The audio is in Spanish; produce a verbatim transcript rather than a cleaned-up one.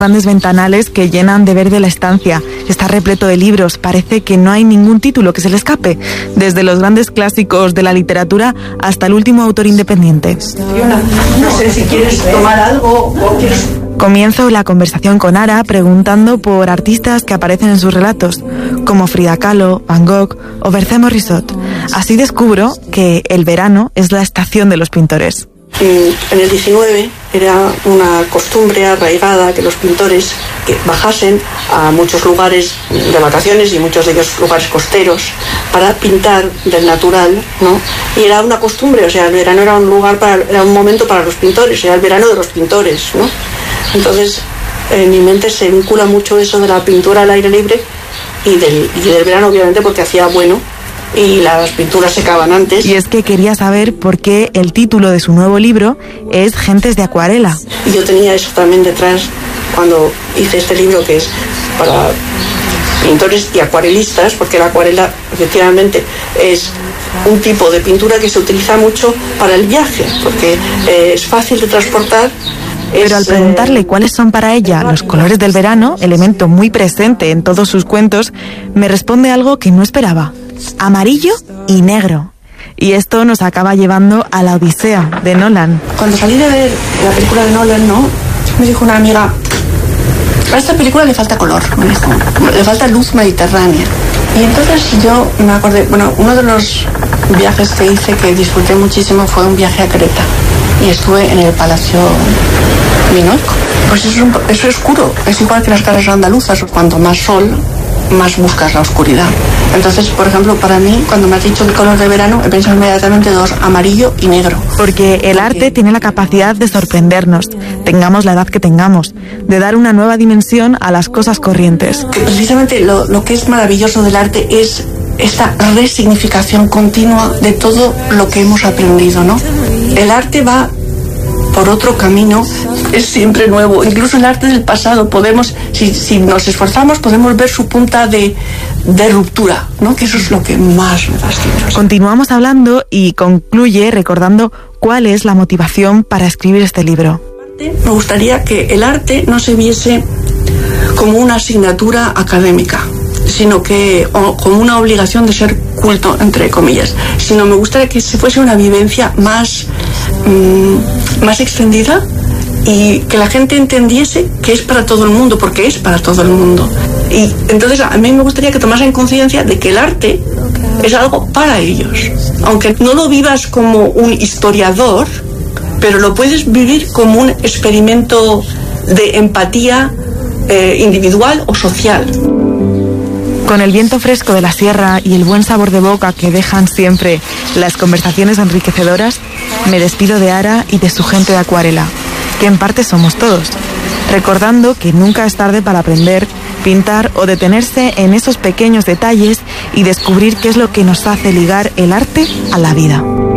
Grandes ventanales que llenan de verde la estancia. Está repleto de libros. Parece que no hay ningún título que se le escape. Desde los grandes clásicos de la literatura hasta el último autor independiente. No sé si quieres tomar algo o quieres... Comienzo la conversación con Ara preguntando por artistas que aparecen en sus relatos, como Frida Kahlo, Van Gogh o Bercé Morisot. Así descubro que el verano es la estación de los pintores. En el diecinueve era una costumbre arraigada que los pintores que bajasen a muchos lugares de vacaciones y muchos de ellos lugares costeros para pintar del natural, ¿no? Y era una costumbre, o sea, el verano era un lugar para, era un momento para los pintores, era el verano de los pintores, ¿no? Entonces, en mi mente se vincula mucho eso de la pintura al aire libre y del, y del verano, obviamente, porque hacía bueno y las pinturas secaban antes. Y es que quería saber por qué el título de su nuevo libro es Gentes de Acuarela. Y yo tenía eso también detrás cuando hice este libro, que es para pintores y acuarelistas, porque la acuarela efectivamente es un tipo de pintura que se utiliza mucho para el viaje, porque eh, es fácil de transportar. Pero al preguntarle cuáles son para ella los colores del verano, elemento muy presente en todos sus cuentos, me responde algo que no esperaba: amarillo y negro. Y esto nos acaba llevando a La Odisea, de Nolan. Cuando salí de ver la película de Nolan, ¿no?, me dijo una amiga, a esta película le falta color, me dijo, le falta luz mediterránea. Y entonces yo me acordé, bueno, uno de los viajes que hice que disfruté muchísimo fue un viaje a Creta. Y estuve en el Palacio Minoico. Pues eso es, un, eso es oscuro, es igual que las casas andaluzas. Cuanto más sol, más buscas la oscuridad. Entonces, por ejemplo, para mí, cuando me has dicho el color de verano, he pensado inmediatamente dos, amarillo y negro. Porque el arte tiene la capacidad de sorprendernos, tengamos la edad que tengamos, de dar una nueva dimensión a las cosas corrientes. Que precisamente lo, lo que es maravilloso del arte es esta resignificación continua de todo lo que hemos aprendido, ¿no? El arte va por otro camino, es siempre nuevo. Incluso el arte del pasado podemos, si, si nos esforzamos, podemos ver su punta de, de ruptura, ¿no? Que eso es lo que más me fascina. Continuamos hablando y concluye recordando cuál es la motivación para escribir este libro. Me gustaría que el arte no se viese como una asignatura académica, sino que o, como una obligación de ser culto, entre comillas, sino me gustaría que se fuese una vivencia más, mmm, más extendida y que la gente entendiese que es para todo el mundo, porque es para todo el mundo. Y entonces a mí me gustaría que tomasen conciencia de que el arte es algo para ellos, aunque no lo vivas como un historiador, pero lo puedes vivir como un experimento de empatía eh, individual o social. Con el viento fresco de la sierra y el buen sabor de boca que dejan siempre las conversaciones enriquecedoras, me despido de Ara y de su gente de acuarela, que en parte somos todos, recordando que nunca es tarde para aprender, pintar o detenerse en esos pequeños detalles y descubrir qué es lo que nos hace ligar el arte a la vida.